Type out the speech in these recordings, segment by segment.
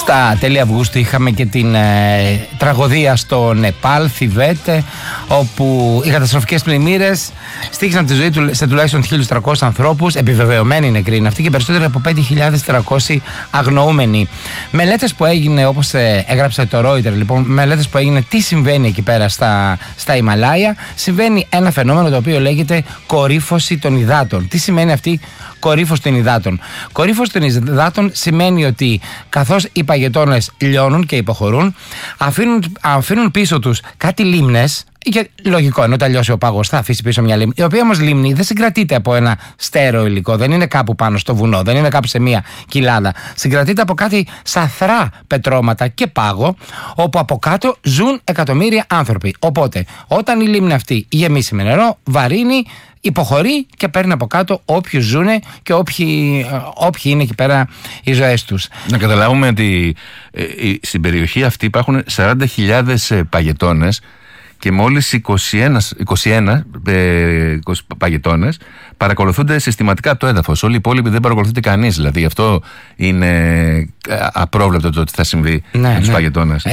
Στα τέλη Αυγούστου είχαμε και την τραγωδία στο Νεπάλ, Θιβέτ, όπου οι καταστροφικές πλημμύρες στοίχησαν τη ζωή σε τουλάχιστον 1.300 ανθρώπους, επιβεβαιωμένοι νεκροί είναι αυτοί και περισσότεροι από 5.400 αγνοούμενοι. Μελέτες που έγινε, όπως έγραψε το Reuters, λοιπόν, μελέτες που έγινε τι συμβαίνει εκεί πέρα στα Ιμαλάια. Συμβαίνει ένα φαινόμενο το οποίο λέγεται κορύφωση των υδάτων. Τι σημαίνει αυτή κορύφωση των υδάτων? Κορύφωση των υδάτων σημαίνει ότι καθώς οι παγετώνες λιώνουν και υποχωρούν, αφήνουν πίσω τους κάτι λίμνες. Και λογικό, ενώ όταν λιώσει ο πάγος θα αφήσει πίσω μια λίμνη, η οποία όμως λίμνη δεν συγκρατείται από ένα στέρεο υλικό, δεν είναι κάπου πάνω στο βουνό, δεν είναι κάπου σε μια κοιλάδα. Συγκρατείται από κάτι σαθρά πετρώματα και πάγο, όπου από κάτω ζουν εκατομμύρια άνθρωποι. Οπότε, όταν η λίμνη αυτή γεμίσει με νερό, βαρύνει, υποχωρεί και παίρνει από κάτω όποιους ζουνε και όποιοι είναι εκεί πέρα οι ζωές τους. Να καταλάβουμε ότι στην περιοχή αυτή υπάρχουν 40.000 παγετώνες και μόλις 21 παγετώνες παρακολουθούνται συστηματικά από το έδαφος. Όλοι οι υπόλοιποι δεν παρακολουθούνται κανείς. Δηλαδή αυτό είναι απρόβλεπτο το ότι θα συμβεί με τους παγετώνες.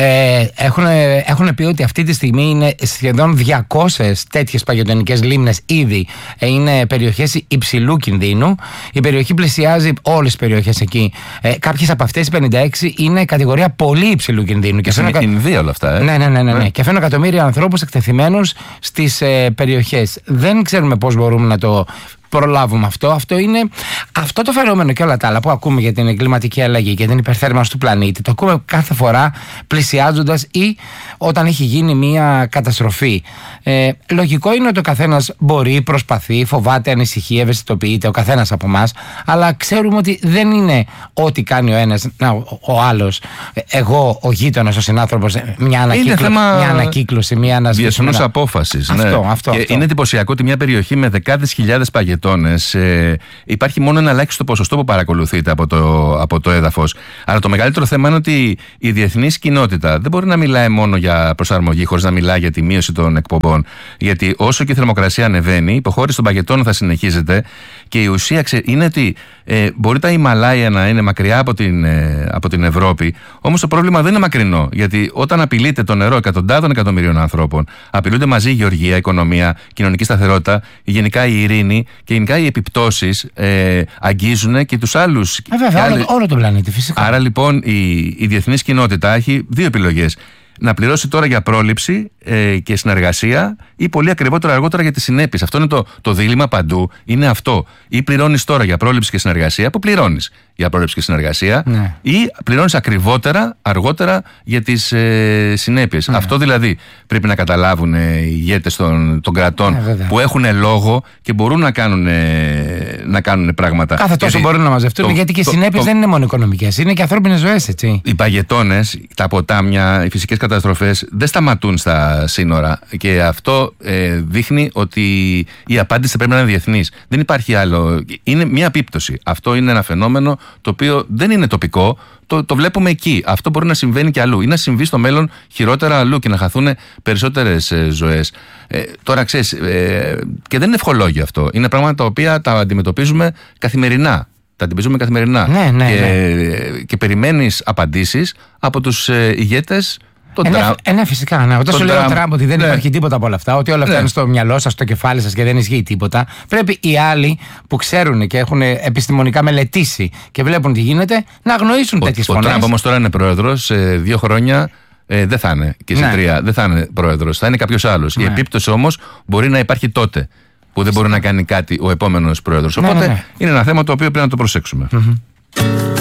Έχουν πει ότι αυτή τη στιγμή είναι σχεδόν 200 τέτοιες παγετωνικές λίμνες ήδη. Είναι περιοχές υψηλού κινδύνου. Η περιοχή πλησιάζει όλες τις περιοχές εκεί. Κάποιες από αυτές οι 56 είναι κατηγορία πολύ υψηλού κινδύνου. Και είναι Ινδία όλα αυτά. Ναι. Και αφήνουν εκατομμύρια ανθρώπους εκτεθειμένους στις περιοχές. Δεν ξέρουμε πώς μπορούμε να το προλάβουμε αυτό. Αυτό το φαινόμενο και όλα τα άλλα που ακούμε για την κλιματική αλλαγή και την υπερθέρμανση του πλανήτη, το ακούμε κάθε φορά πλησιάζοντας ή όταν έχει γίνει μια καταστροφή. Λογικό είναι ότι ο καθένας μπορεί, προσπαθεί, φοβάται, ανησυχεί, ευαισθητοποιείται, ο καθένας από εμάς, αλλά ξέρουμε ότι δεν είναι ό,τι κάνει ο ένας, ο άλλος, εγώ, ο γείτονας, ο συνάνθρωπος, μια ανακύκλωση, μια ανασβήση. Διεθνούς απόφασης. Αυτό. Είναι εντυπωσιακό ότι μια περιοχή με δεκάδες χιλιάδες παγετώνες υπάρχει μόνο ένα ελάχιστο ποσοστό που παρακολουθείται από το έδαφος. Αλλά το μεγαλύτερο θέμα είναι ότι η διεθνής κοινότητα δεν μπορεί να μιλάει μόνο για προσαρμογή χωρίς να μιλάει για τη μείωση των εκπομπών. Γιατί όσο και η θερμοκρασία ανεβαίνει, η υποχώρηση των παγετώνων θα συνεχίζεται και η ουσία είναι ότι μπορεί τα Ιμαλάια να είναι μακριά από την Ευρώπη, όμως το πρόβλημα δεν είναι μακρινό. Γιατί όταν απειλείται το νερό εκατοντάδων εκατομμυρίων ανθρώπων, απειλούνται μαζί η γεωργία, η οικονομία, η κοινωνική σταθερότητα, γενικά η ειρήνη και γενικά οι επιπτώσεις αγγίζουν και τους άλλους. Βέβαια, όλο τον πλανήτη φυσικά. Άρα λοιπόν η διεθνής κοινότητα έχει δύο επιλογές. Να πληρώσει τώρα για πρόληψη και συνεργασία ή πολύ ακριβότερα αργότερα για τις συνέπειες. Αυτό είναι το δίλημμα παντού. Είναι αυτό. Ή πληρώνεις τώρα για πρόληψη και συνεργασία, που πληρώνεις για πρόληψη και συνεργασία, ή πληρώνεις ακριβότερα αργότερα για τις συνέπειες. Αυτό δηλαδή πρέπει να καταλάβουν οι ηγέτες των κρατών που έχουν λόγο και μπορούν να κάνουν πράγματα. Κάθε τόσο μπορούν να μαζευτούν, γιατί και οι συνέπειες δεν είναι μόνο οικονομικές, είναι και ανθρώπινες ζωές, έτσι. Οι παγετώνες, τα ποτάμια, οι φυσικές καταστροφές δεν σταματούν στα σύνορα και αυτό δείχνει ότι η απάντηση πρέπει να είναι διεθνής. Δεν υπάρχει άλλο. Είναι μια επίπτωση. Αυτό είναι ένα φαινόμενο το οποίο δεν είναι τοπικό. Το βλέπουμε εκεί. Αυτό μπορεί να συμβαίνει και αλλού ή να συμβεί στο μέλλον χειρότερα αλλού και να χαθούν περισσότερες ζωές. Τώρα ξέρεις, και δεν είναι ευχολόγιο αυτό. Είναι πράγματα τα οποία τα αντιμετωπίζουμε καθημερινά. Και περιμένεις απαντήσεις από τους ηγέτες. Φυσικά. Όταν σου λέει ο Τραμπ ότι δεν υπάρχει τίποτα από όλα αυτά, ότι όλα αυτά είναι στο μυαλό σας, στο κεφάλι σας και δεν ισχύει τίποτα, πρέπει οι άλλοι που ξέρουν και έχουν επιστημονικά μελετήσει και βλέπουν τι γίνεται να αγνοήσουν τέτοιες φωνές. Ο Τραμπ όμως τώρα είναι πρόεδρος, σε 2 χρόνια δεν θα είναι και σε 3 δεν θα είναι πρόεδρος, θα είναι κάποιος άλλος. Η επίπτωση όμως μπορεί να υπάρχει τότε που δεν μπορεί να κάνει κάτι ο επόμενος πρόεδρος. Οπότε είναι ένα θέμα το οποίο πρέπει να το προσέξουμε.